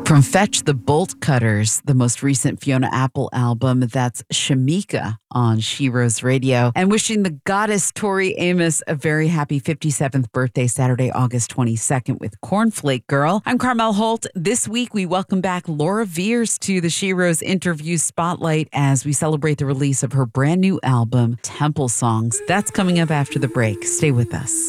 From Fetch the Bolt Cutters, the most recent Fiona Apple album, that's Shamika on Sheroes Radio. And wishing the goddess Tori Amos a very happy 57th birthday, Saturday, August 22nd with Cornflake Girl. I'm Carmel Holt. This week, we welcome back Laura Veirs to the Sheroes Interview Spotlight as we celebrate the release of her brand new album, Temple Songs. That's coming up after the break. Stay with us.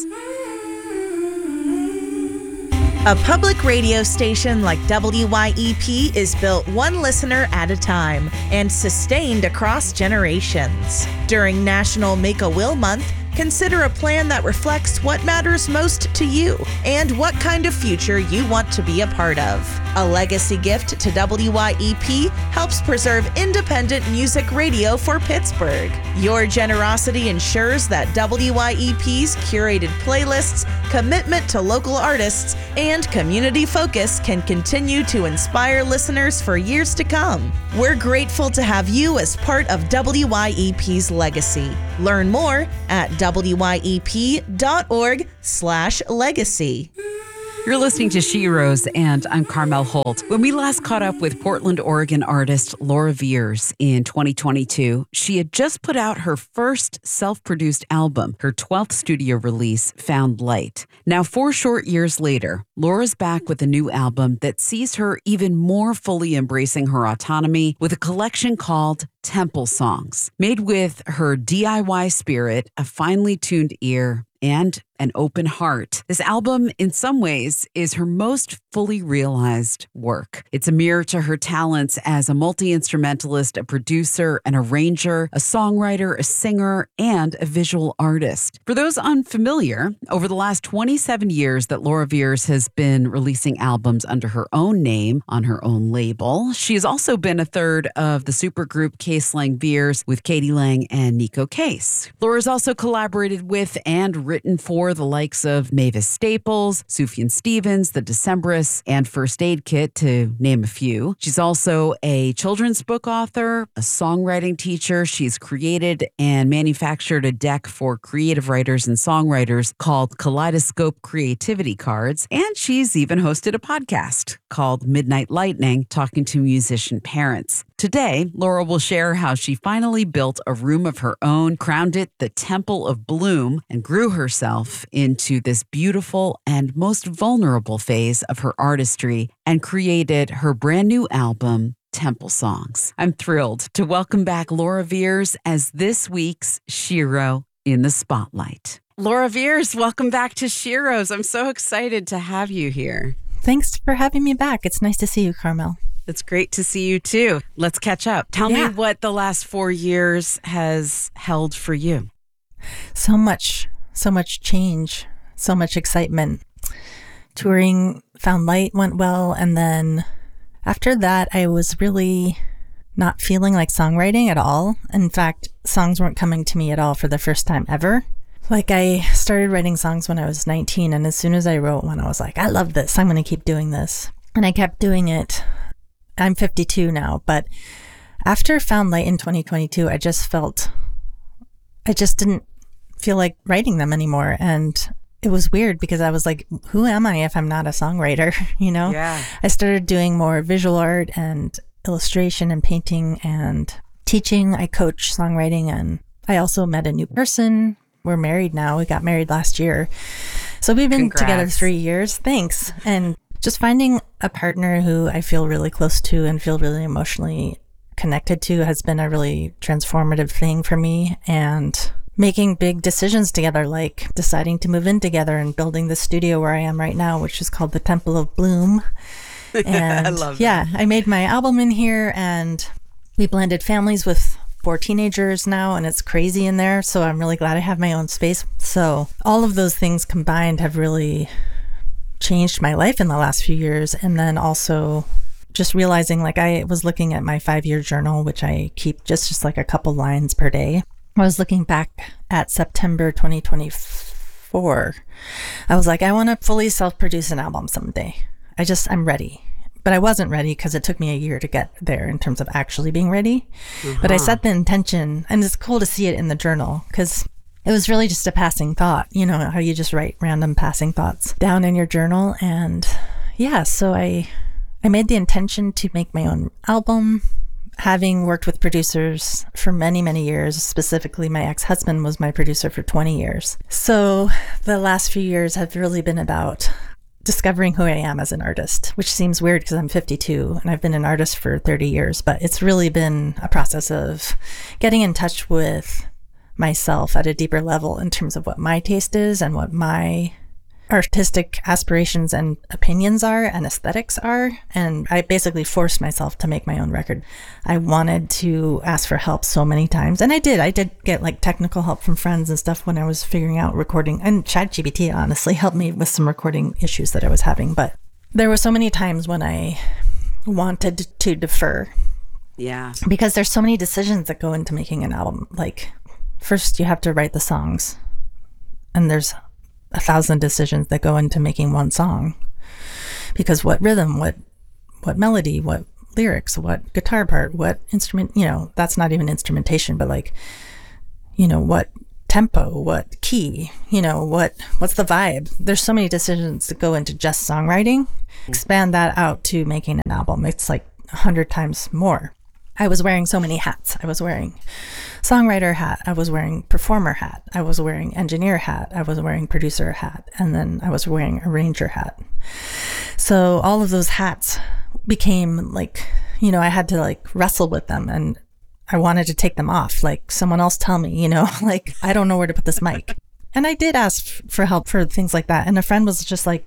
A public radio station like WYEP is built one listener at a time and sustained across generations. During National Make-A-Will Month, consider a plan that reflects what matters most to you and what kind of future you want to be a part of. A legacy gift to WYEP helps preserve independent music radio for Pittsburgh. Your generosity ensures that WYEP's curated playlists, commitment to local artists, and community focus can continue to inspire listeners for years to come. We're grateful to have you as part of WYEP's legacy. Learn more at wyep.org/legacy. You're listening to Sheroes, and I'm Carmel Holt. When we last caught up with Portland, Oregon artist Laura Veirs in 2022, she had just put out her first self-produced album, her 12th studio release, Found Light. Now, 4 short years later, Laura's back with a new album that sees her even more fully embracing her autonomy with a collection called Temple Songs. Made with her DIY spirit, a finely tuned ear, and an open heart. This album, in some ways, is her most fully realized work. It's a mirror to her talents as a multi-instrumentalist, a producer, an arranger, a songwriter, a singer, and a visual artist. For those unfamiliar, over the last 27 years that Laura Veirs has been releasing albums under her own name on her own label. She has also been a third of the supergroup Case Lang Veirs with Katie Lang and Nico Case. Laura's also collaborated with and written for the likes of Mavis Staples, Sufjan Stevens, The Decemberists, and First Aid Kit, to name a few. She's also a children's book author, a songwriting teacher. She's created and manufactured a deck for creative writers and songwriters called Kaleidoscope Creativity Cards, and she's even hosted a podcast called Midnight Lightning, talking to musician parents. Today, Laura will share how she finally built a room of her own, crowned it the Temple of Bloom, and grew herself into this beautiful and most vulnerable phase of her artistry and created her brand new album, Temple Songs. I'm thrilled to welcome back Laura Veirs as this week's Shero in the Spotlight. Laura Veirs, welcome back to Sheroes. I'm so excited to have you here. Thanks for having me back. It's nice to see you, Carmel. It's great to see you too. Let's catch up. Tell me what the last 4 years has held for you. So much change, so much excitement. Touring Found Light went well, and then after that, I was really not feeling like songwriting at all. In fact, songs weren't coming to me at all for the first time ever. Like, I started writing songs when I was 19, and as soon as I wrote one, I was like, I love this. I'm going to keep doing this. And I kept doing it. I'm 52 now, but after Found Light in 2022, I just didn't feel like writing them anymore. And it was weird because I was like, who am I if I'm not a songwriter? You know? Yeah. I started doing more visual art and illustration and painting and teaching. I coach songwriting, and I also met a new person. We're married now. We got married last year. So we've been together 3 years. Thanks. And just finding a partner who I feel really close to and feel really emotionally connected to has been a really transformative thing for me. And making big decisions together, like deciding to move in together and building the studio where I am right now, which is called the Temple of Bloom. And I love that. Yeah, I made my album in here, and we blended families with 4 teenagers now, and it's crazy in there. So I'm really glad I have my own space. So all of those things combined have really changed my life in the last few years. And then also just realizing, like, I was looking at my 5-year journal, which I keep just like a couple lines per day. I was looking back at September 2024. I was like, I want to fully self-produce an album someday. I'm ready. But I wasn't ready because it took me a year to get there in terms of actually being ready. But I set the intention, and it's cool to see it in the journal because it was really just a passing thought. You know how you just write random passing thoughts down in your journal. And yeah, so I I made the intention to make my own album. Having worked with producers for many, many years, specifically my ex-husband was my producer for 20 years. So the last few years have really been about discovering who I am as an artist, which seems weird because I'm 52 and I've been an artist for 30 years, but it's really been a process of getting in touch with myself at a deeper level in terms of what my taste is and what my artistic aspirations and opinions are and aesthetics are. And I basically forced myself to make my own record. I wanted to ask for help so many times, and I did get like technical help from friends and stuff when I was figuring out recording, and ChatGPT honestly helped me with some recording issues that I was having. But there were so many times when I wanted to defer. Yeah. Because there's so many decisions that go into making an album. Like, first you have to write the songs, and there's 1,000 decisions that go into making one song, because what rhythm, what melody, what lyrics, what guitar part, what instrument, that's not even instrumentation, but like, what tempo, what key, what's the vibe. There's so many decisions that go into just songwriting. Expand that out to making an album, it's like 100 times more. I was wearing so many hats. I was wearing songwriter hat. I was wearing performer hat. I was wearing engineer hat. I was wearing producer hat. And then I was wearing arranger hat. So all of those hats became like, I had to like wrestle with them, and I wanted to take them off. Like, someone else tell me, like, I don't know where to put this mic. And I did ask for help for things like that. And a friend was just like,